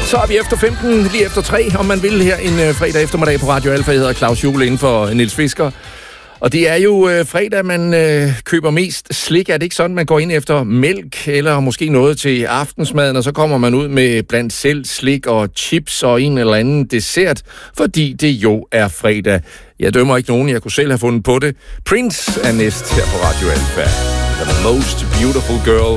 Så er vi efter 15, lige efter 3, om man vil, her en fredag eftermiddag på Radio Alfa. Jeg hedder Claus Juhl inden for Niels Fisker. Og det er jo fredag, man køber mest slik. Er det ikke sådan, man går ind efter mælk eller måske noget til aftensmaden, og så kommer man ud med blandt selv slik og chips og en eller anden dessert, fordi det jo er fredag. Jeg dømmer ikke nogen, jeg kunne selv have fundet på det. Prince er næst her på Radio Alfa. The most beautiful girl.